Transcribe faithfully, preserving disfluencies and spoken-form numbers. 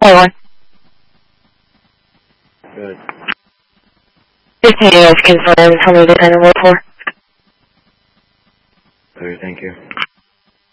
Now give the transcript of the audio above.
one. Good. fifteen is confirmed. How many descendant wait for? Okay, thank you.